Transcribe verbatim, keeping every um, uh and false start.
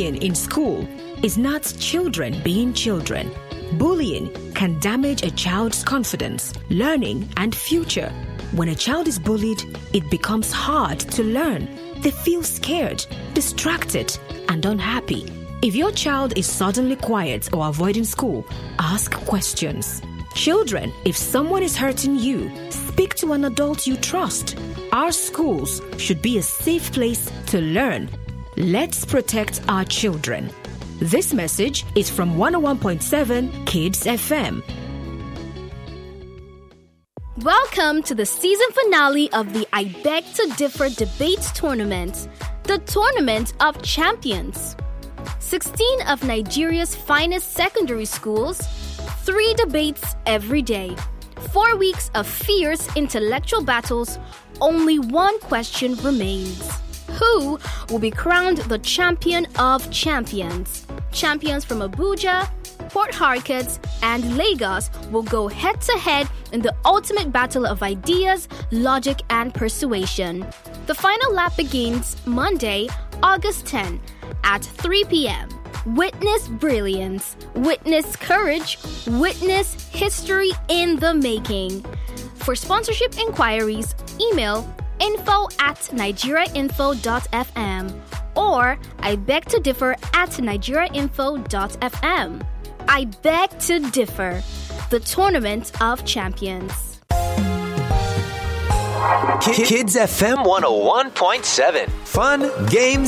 bullying in school is not children being children. Bullying can damage a child's confidence, learning, and future. When a child is bullied, it becomes hard to learn. They feel scared, distracted, and unhappy. If your child is suddenly quiet or avoiding school, ask questions. Children, if someone is hurting you, speak to an adult you trust. Our schools should be a safe place to learn. Let's protect our children. This message is from one oh one point seven Kids F M. Welcome to the season finale of the I Beg to Differ Debates Tournament, the Tournament of Champions. sixteen of Nigeria's finest secondary schools, three debates every day, four weeks of fierce intellectual battles, only one question remains. Who will be crowned the champion of champions? Champions from Abuja, Port Harcourt, and Lagos will go head-to-head in the ultimate battle of ideas, logic, and persuasion. The final lap begins Monday, August tenth at three p.m. Witness brilliance, witness courage, witness history in the making. For sponsorship inquiries, email info at nigeriainfo dot f m or I beg to differ at nigeriainfo dot f m. I beg to differ, the Tournament of Champions. Kids F M one oh one point seven. Fun, games,